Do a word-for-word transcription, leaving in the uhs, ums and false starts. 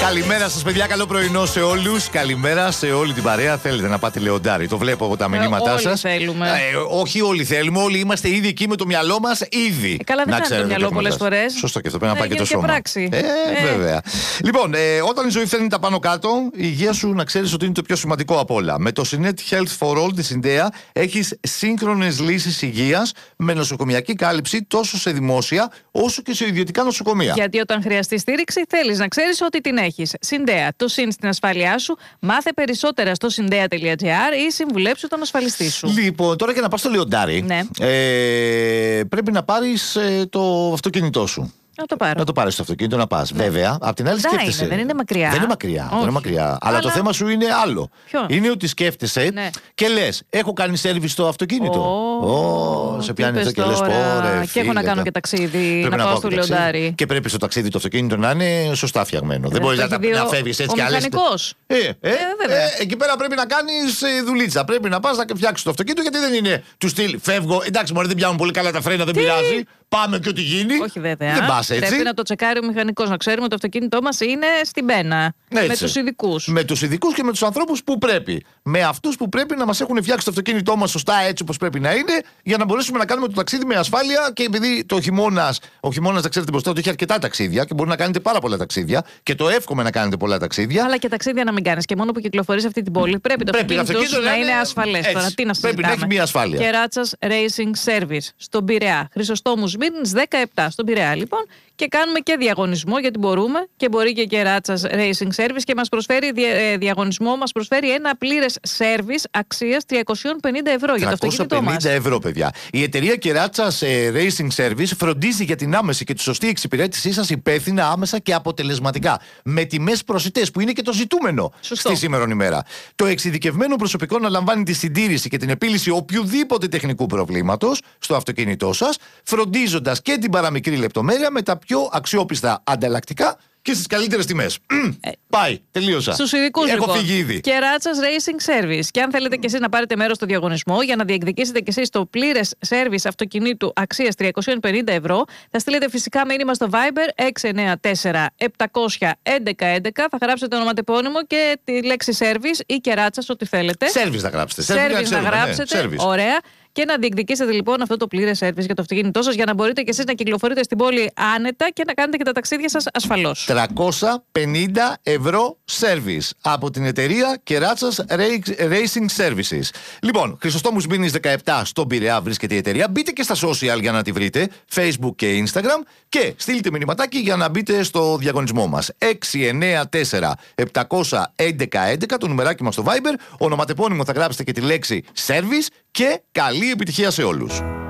Καλημέρα σας, παιδιά. Καλό πρωινό σε όλους. Καλημέρα σε όλη την παρέα. Θέλετε να πάτε λεοντάρι? Το βλέπω από τα μηνύματά ε, σας. Όλοι θέλουμε. Ε, όχι όλοι θέλουμε. Όλοι είμαστε ήδη εκεί με το μυαλό μας. Ήδη. Ε, καλά, δεν κάνει το μυαλό πολλές φορές. Σωστό, και αυτό πρέπει να πάει και το και σώμα. πράξη. Ε, ε. Βέβαια. Λοιπόν, ε, όταν η ζωή φέρνει τα πάνω κάτω, η υγεία σου να ξέρεις ότι είναι το πιο σημαντικό απ' όλα. Με το Synet Health for All τη Συνδέα έχεις σύγχρονες λύσεις υγείας με νοσοκομιακή κάλυψη τόσο σε δημόσια όσο και σε ιδιωτικά νοσοκομεία. Γιατί όταν χρειαστεί στήριξη, θέλεις να ξέρεις ότι την έχεις. Συνδέα, το συν στην ασφάλειά σου. Μάθε περισσότερα στο συνδέα τελεία τζι άρ ή συμβουλέψου τον ασφαλιστή σου. Λοιπόν, τώρα για να πας στο λεοντάρι, ναι. ε, πρέπει να πάρεις ε, το αυτοκίνητό σου. Να το πάρω. Να το πάρεις το αυτοκίνητο, να πας. Ναι. Βέβαια, απ' την άλλη Δά σκέφτεσαι. Είναι, δεν είναι μακριά. Δεν είναι μακριά. Δεν είναι μακριά. Αλλά... Αλλά το θέμα σου είναι άλλο. Ποιο? Είναι ότι σκέφτεσαι ναι. και λες, έχω κάνει σέρβις στο αυτοκίνητο. Oh, oh, σε πιάνει αυτό και λες, πόρε. Και έχω να κάνω και ταξίδι. Πρέπει να πάω στο λεοντάρι. Και πρέπει στο ταξίδι το αυτοκίνητο να είναι σωστά φτιαγμένο. Δεν μπορείς να φεύγεις έτσι κι άλλες. Μηχανικός. Ε, ε, ε, εκεί πέρα πρέπει να κάνεις δουλίτσα. Πρέπει να πας να φτιάξεις το αυτοκίνητο, γιατί δεν είναι του στυλ φεύγω. Εντάξει, μωρέ, δεν πιάνουν πολύ καλά τα φρένα, δεν πειράζει. Πάμε και ό,τι γίνει. Όχι βέβαια. Δεν πας έτσι. Πρέπει να το τσεκάρει ο μηχανικός, να ξέρουμε ότι το αυτοκίνητό μας είναι στην πένα. Έτσι. Με τους ειδικούς. Με τους ειδικούς και με τους ανθρώπους που πρέπει. Με αυτούς που πρέπει να μας έχουν φτιάξει το αυτοκίνητό μας σωστά, έτσι όπως πρέπει να είναι, για να μπορέσουμε να κάνουμε το ταξίδι με ασφάλεια. Και επειδή το χειμώνας, ο χειμώνας, να ξέρετε μπροστά ότι έχει αρκετά ταξίδια και μπορεί να κάνετε πάρα πολλά ταξίδια και το εύχομαι να κάνετε πολλά ταξίδια. Αλλά και ταξίδια να μην κάνεις. Και μόνο που κυκλοφορείς αυτή την πόλη πρέπει το πρέπει αυτοκίνητο να είναι ασφαλές. Τώρα τι να συζητάμε. Πρέπει να έχει μια ασφάλεια. Κεράτσας Racing Service στον Πειραιά. Χρυσοστόμου Σμύρνης δεκαεπτά στον Πειραιά λοιπόν. Και κάνουμε και διαγωνισμό, γιατί μπορούμε, και μπορεί και Κεράτσας Racing Service, και μας προσφέρει δια, διαγωνισμό, μας προσφέρει ένα πλήρες service αξίας τριακόσια πενήντα ευρώ για το αυτοκίνητό μας. τριακόσια πενήντα ευρώ, παιδιά. Η εταιρεία Κεράτσας ε, Racing Service φροντίζει για την άμεση και τη σωστή εξυπηρέτησή σας υπεύθυνα, άμεσα και αποτελεσματικά. Με τιμές προσιτές, που είναι και το ζητούμενο Σωστό. στη σήμερον ημέρα. Το εξειδικευμένο προσωπικό να λαμβάνει τη συντήρηση και την επίλυση οποιοδήποτε τεχνικού προβλήματος στο αυτοκίνητό σας, φροντίζοντας και την παραμικρή λεπτομέρεια με τα πιο αξιόπιστα ανταλλακτικά και στις καλύτερες τιμές. Ε, Πάει, τελείωσα. Στους ειδικούς, Έχω λοιπόν. φύγει ήδη. Κεράτσας Racing Service. Και αν θέλετε κι εσείς να πάρετε μέρος στο διαγωνισμό για να διεκδικήσετε κι εσείς το πλήρες service αυτοκινήτου αξίας τριακόσια πενήντα ευρώ, θα στείλετε φυσικά μήνυμα στο Viber έξι εννιά τέσσερα επτακόσια έντεκα έντεκα. Θα γράψετε ονοματεπώνυμο και τη λέξη service ή Κεράτσας, ό,τι θέλετε. Service θα γράψετε. Service, service να γράψετε. Ναι, ωραία. Και να διεκδικήσετε λοιπόν αυτό το πλήρες service για το αυτοκίνητό σας, για να μπορείτε κι εσείς να κυκλοφορείτε στην πόλη άνετα και να κάνετε και τα ταξίδια σας ασφαλώς. τριακόσια πενήντα ευρώ service από την εταιρεία Κεράτσας Racing Services. Λοιπόν, Χρυσοστόμου Σμύρνης δεκαεπτά στον Πειραιά βρίσκεται η εταιρεία. Μπείτε και στα social για να τη βρείτε, Facebook και Instagram, και στείλτε μηνυματάκι για να μπείτε στο διαγωνισμό μας. έξι εννιά τέσσερα επτακόσια έντεκα έντεκα, το νουμεράκι μας στο Viber. Ονοματεπώνυμο θα γράψετε και τη λέξη service, και καλή επιτυχία σε όλους.